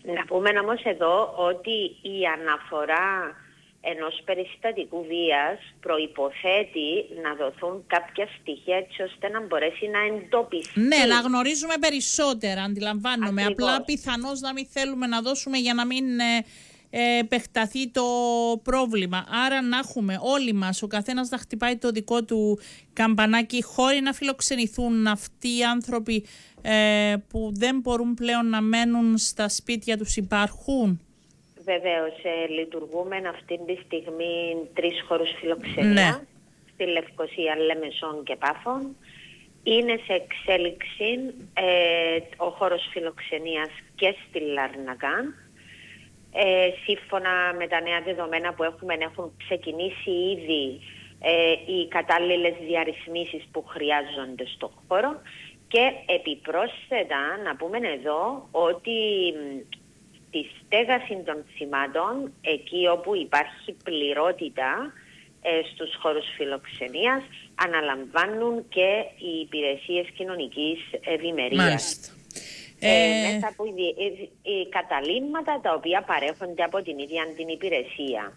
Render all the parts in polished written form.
Να πούμε όμως εδώ ότι η αναφορά ενός περιστατικού βίας προϋποθέτει να δοθούν κάποια στοιχεία έτσι ώστε να μπορέσει να εντοπιστεί. Ναι, να γνωρίζουμε περισσότερα, αντιλαμβάνομαι. Ακριβώς. Απλά πιθανώς να μην θέλουμε να δώσουμε για να μην επεκταθεί το πρόβλημα. Άρα να έχουμε όλοι μας, ο καθένας να χτυπάει το δικό του καμπανάκι, χωρίς να φιλοξενηθούν αυτοί οι άνθρωποι που δεν μπορούν πλέον να μένουν στα σπίτια τους, υπάρχουν. Βεβαίως, λειτουργούμε αυτή τη στιγμή 3 χώρους φιλοξενία, ναι, στη Λευκοσία, Λεμεσόν και Πάφων. Είναι σε εξέλιξη ο χώρος φιλοξενίας και στη Λαρνακά. Σύμφωνα με τα νέα δεδομένα που έχουμε, έχουν ξεκινήσει ήδη οι κατάλληλες διαρρυθμίσεις που χρειάζονται στο χώρο και επιπρόσθετα να πούμε εδώ ότι στη στέγαση των θυμάτων, εκεί όπου υπάρχει πληρότητα στους χώρους φιλοξενίας, αναλαμβάνουν και οι υπηρεσίες κοινωνικής ευημερίας. Μέσα από καταλήμματα τα οποία παρέχονται από την ίδια την υπηρεσία.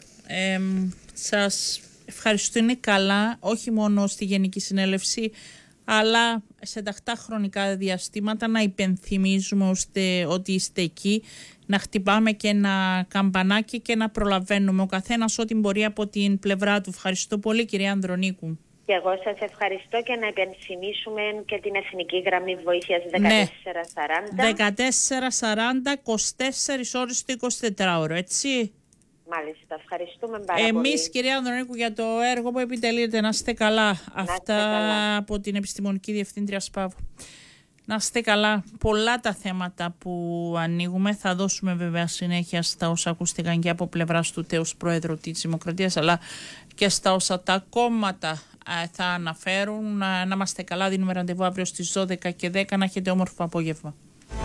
Σας ευχαριστώ, είναι καλά, όχι μόνο στη Γενική Συνέλευση, αλλά σε τακτά χρονικά διαστήματα να υπενθυμίζουμε ότι είστε εκεί, να χτυπάμε και ένα καμπανάκι και να προλαβαίνουμε ο καθένας ό,τι μπορεί από την πλευρά του. Ευχαριστώ πολύ, κυρία Ανδρονίκου. Και εγώ σας ευχαριστώ και να υπενθυμίσουμε και την εθνική γραμμή βοήθειας 1440. Ναι. 1440, 24 ώρες το 24ωρο, έτσι. Μάλιστα, ευχαριστούμε πάρα πολύ. Εμείς, κυρία Ανδρονίκου, για το έργο που επιτελείτε, να είστε καλά. Αυτά καλά. Από την Επιστημονική Διευθύντρια ΣΠΑΒ. Να είστε καλά. Πολλά τα θέματα που ανοίγουμε. Θα δώσουμε βέβαια συνέχεια στα όσα ακούστηκαν και από πλευράς του τέους Πρόεδρου της Δημοκρατίας, αλλά και στα όσα τα κόμματα θα αναφέρουν. Να είμαστε καλά. Δίνουμε ραντεβού αύριο στις 12 και 10. Να έχετε όμορφο απόγευμα.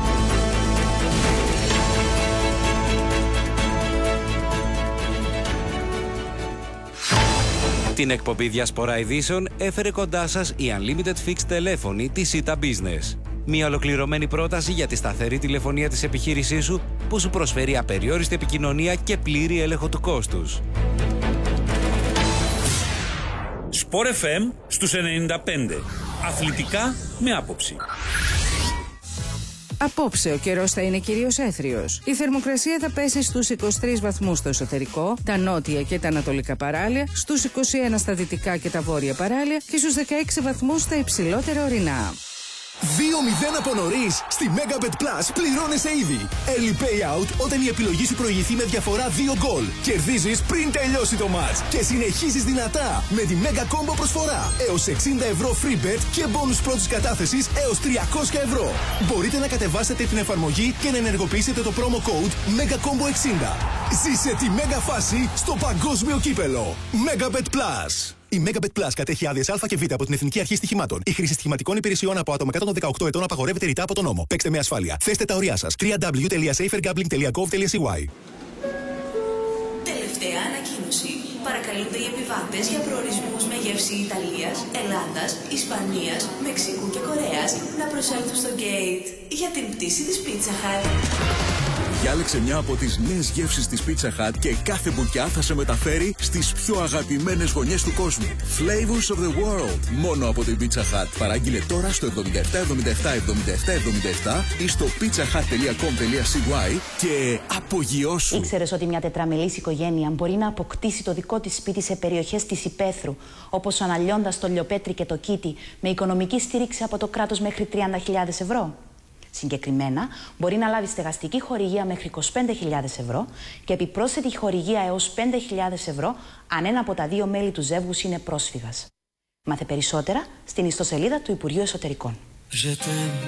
Την εκπομπή Διασπορά Ειδήσεων έφερε κοντά σας η Unlimited Fixed τηλέφωνη της Sita Business. Μια ολοκληρωμένη πρόταση για τη σταθερή τηλεφωνία της επιχείρησής σου που σου προσφέρει απεριόριστη επικοινωνία και πλήρη έλεγχο του κόστους. Sport FM στους 95. Αθλητικά με άποψη. Απόψε ο καιρός θα είναι κυρίως έθριος. Η θερμοκρασία θα πέσει στους 23 βαθμούς στο εσωτερικό, τα νότια και τα ανατολικά παράλια, στους 21 στα δυτικά και τα βόρεια παράλια και στους 16 βαθμούς στα υψηλότερα ορεινά. 2-0 από νωρίς. Στη Megabet Plus πληρώνεσαι ήδη. Early payout όταν η επιλογή σου προηγηθεί με διαφορά 2 γκολ. Κερδίζεις πριν τελειώσει το match. Και συνεχίζεις δυνατά με τη Mega Combo προσφορά. Έως 60 ευρώ free bet και bonus πρώτης κατάθεσης έως 300 ευρώ. Μπορείτε να κατεβάσετε την εφαρμογή και να ενεργοποιήσετε το promo code Mega Combo 60. Ζήσε τη Mega φάση στο παγκόσμιο κύπελο. Megabet Plus. Η Megabet Plus κατέχει άδειες Α και Β από την Εθνική Αρχή Στοιχημάτων. Η χρήση στοιχηματικών υπηρεσιών από άτομα κάτω των 18 ετών απαγορεύεται ρητά από τον νόμο. Παίξτε με ασφάλεια. Θέστε τα ωριά σας. www.safergambling.gov.cy. Τελευταία ανακοίνωση. Παρακαλούνται οι επιβάτες για προορισμούς με γεύση Ιταλίας, Ελλάδας, Ισπανίας, Μεξικού και Κορέας να προσέλθουν στο gate για την πτήση της Pizza Hut. Διάλεξε μια από τις νέες γεύσεις της Pizza Hut και κάθε μπουκιά θα σε μεταφέρει στις πιο αγαπημένες γωνιές του κόσμου. Flavors of the world. Μόνο από την Pizza Hut. Παράγγειλε τώρα στο 77 77 77 77 ή στο pizzahut.com.cy και απογειώσου. Ήξερες ότι μια τετραμελής οικογένεια μπορεί να αποκτήσει το δικό της σπίτι σε περιοχές της υπαίθρου, όπως αναλιώντας το Λιοπέτρι και το Κίτι, με οικονομική στήριξη από το κράτος μέχρι 30.000 ευρώ. Συγκεκριμένα, μπορεί να λάβει στεγαστική χορηγία μέχρι 25.000 ευρώ και επιπρόσθετη χορηγία έως 5.000 ευρώ αν ένα από τα δύο μέλη του ζεύγους είναι πρόσφυγας. Μάθε περισσότερα στην ιστοσελίδα του Υπουργείου Εσωτερικών.